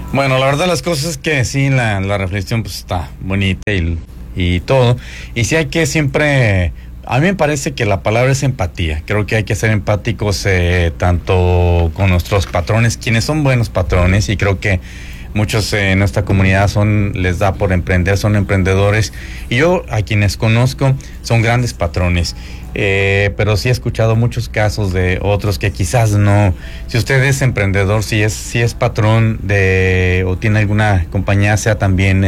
Bueno, la verdad las cosas es que sí, la reflexión pues está bonita y todo. Y sí hay que siempre, a mí me parece que la palabra es empatía. Creo que hay que ser empáticos tanto con nuestros patrones, quienes son buenos patrones, y creo que muchos en nuestra comunidad les da por emprender, son emprendedores. Y yo, a quienes conozco, son grandes patrones. Pero sí he escuchado muchos casos de otros que quizás no. Si usted es emprendedor, si es patrón o tiene alguna compañía, sea también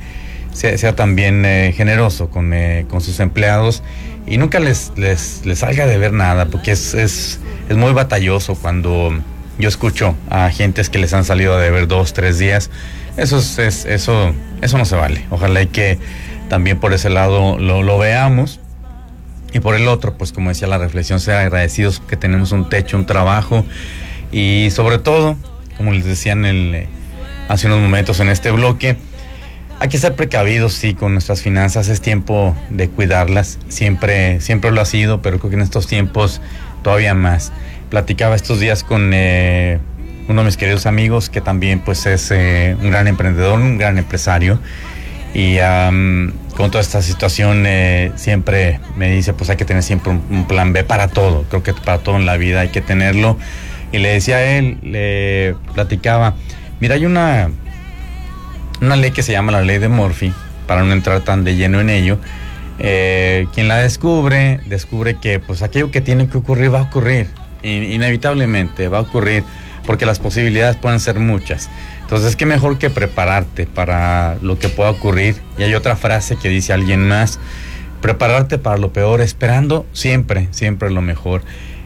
generoso con sus empleados y nunca les salga de ver nada, porque es muy batalloso cuando yo escucho a gentes que les han salido a deber 2-3 días. Eso no se vale. Ojalá y que también por ese lado lo veamos. Y por el otro, pues como decía la reflexión, ser agradecidos porque tenemos un techo, un trabajo, y sobre todo, como les decía hace unos momentos en este bloque, hay que ser precavidos, sí, con nuestras finanzas. Es tiempo de cuidarlas, siempre lo ha sido, pero creo que en estos tiempos todavía más. Platicaba estos días con uno de mis queridos amigos, que también pues es un gran emprendedor, un gran empresario, y con toda esta situación siempre me dice, pues hay que tener siempre un plan B para todo. Creo que para todo en la vida hay que tenerlo. Y le decía a él, le platicaba, mira, hay una ley que se llama la ley de Murphy, para no entrar tan de lleno en ello. Quien la descubre que pues aquello que tiene que ocurrir va a ocurrir, inevitablemente va a ocurrir, porque las posibilidades pueden ser muchas. Entonces, qué mejor que prepararte para lo que pueda ocurrir. Y hay otra frase que dice alguien más: prepararte para lo peor, esperando siempre lo mejor.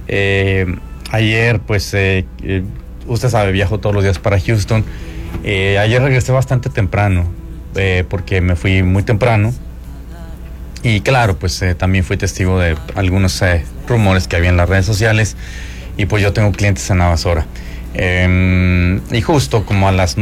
Ayer, pues, usted sabe, viajo todos los días para Houston. Ayer regresé bastante temprano, porque me fui muy temprano. Y claro, pues también fui testigo de algunos rumores que había en las redes sociales. Y pues yo tengo clientes en Navasota. Y justo como a las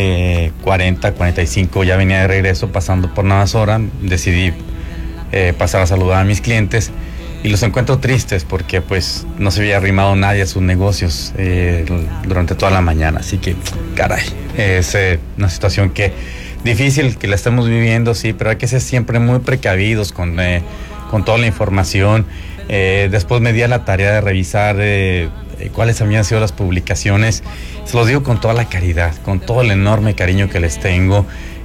9:45 ya venía de regreso pasando por Navasota, decidí pasar a saludar a mis clientes, y los encuentro tristes porque pues no se había arrimado nadie a sus negocios durante toda la mañana. Así que caray, es una situación difícil que la estamos viviendo, sí, pero hay que ser siempre muy precavidos con toda la información. Después me di a la tarea de revisar cuáles habían sido las publicaciones. Se los digo con toda la caridad, con todo el enorme cariño que les tengo.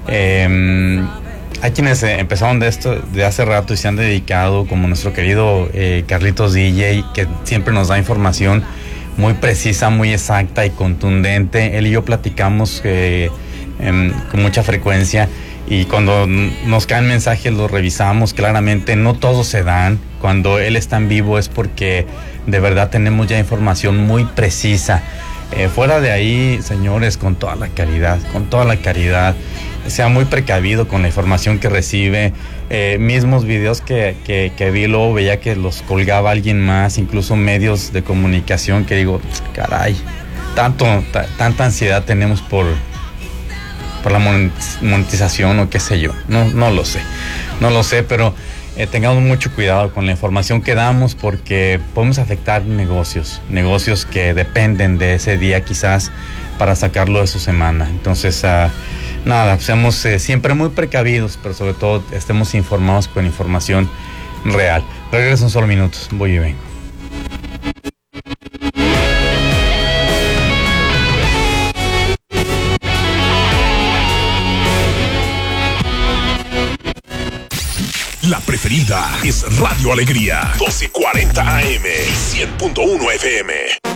Hay quienes empezaron de esto de hace rato y se han dedicado, como nuestro querido Carlitos DJ, que siempre nos da información muy precisa, muy exacta y contundente. Él y yo platicamos con mucha frecuencia, y cuando nos caen mensajes los revisamos. Claramente no todos se dan. Cuando él está en vivo es porque de verdad tenemos ya información muy precisa. Fuera de ahí, señores, con toda la caridad, sea muy precavido con la información que recibe. Mismos videos que vi, luego veía que los colgaba alguien más, incluso medios de comunicación, que digo, caray, tanta ansiedad tenemos por la monetización o qué sé yo. No lo sé, pero tengamos mucho cuidado con la información que damos, porque podemos afectar negocios que dependen de ese día quizás para sacarlo de su semana. Entonces, seamos siempre muy precavidos, pero sobre todo estemos informados con información real. Regreso en solo minutos, voy y vengo. La preferida es Radio Alegría, 1240 AM y 100.1 FM.